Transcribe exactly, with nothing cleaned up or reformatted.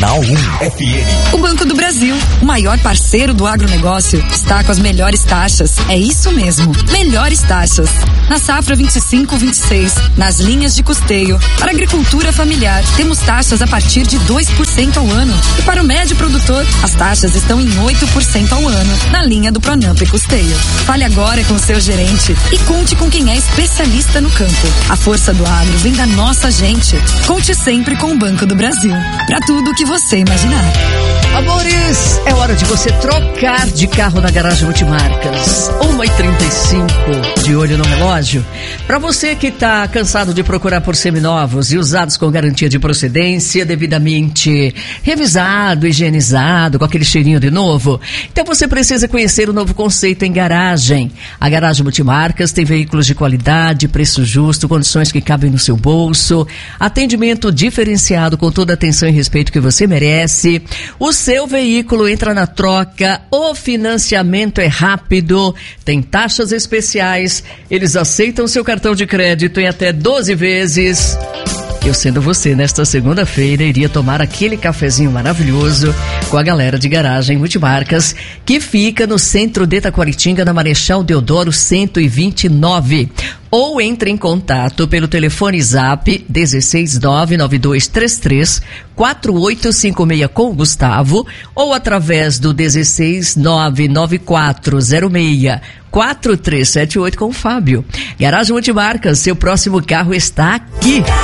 Jornal um F M. O Banco do Brasil, o maior parceiro do agronegócio, está com as melhores taxas. É isso mesmo, melhores taxas. Na safra vinte e cinco vinte e seis, nas linhas de custeio, para agricultura familiar, temos taxas a partir de dois por cento ao ano. E para o médio produtor, as taxas estão em oito por cento ao ano, na linha do Pronamp e Custeio. Fale agora com o seu gerente e conte com quem é especialista no campo. A força do agro vem da nossa gente. Conte sempre com o Banco do Brasil. Para tudo o que você imaginar. Amores, é hora de você trocar de carro na Garagem Multimarcas. uma e trinta e cinco, de olho no relógio. Para você que está cansado de procurar por seminovos e usados com garantia de procedência, devidamente revisado, higienizado, com aquele cheirinho de novo, então você precisa conhecer o novo conceito em garagem. A Garagem Multimarcas tem veículos de qualidade, preço justo, condições que cabem no seu bolso, atendimento diferenciado com toda a atenção e respeito que você merece. O seu veículo entra na troca, o financiamento é rápido, tem taxas especiais, eles aceitam seu cartão de crédito em até doze vezes. Eu, sendo você, nesta segunda-feira, iria tomar aquele cafezinho maravilhoso com a galera de Garagem Multimarcas, que fica no centro de Taquaritinga, na Marechal Deodoro cento e vinte e nove. Ou entre em contato pelo telefone Zap dezesseis nove nove dois três três quatro oito cinco seis com o Gustavo, ou através do dezesseis nove nove quatro zero seis quatro três sete oito com o Fábio. Garagem Multimarcas, seu próximo carro está aqui.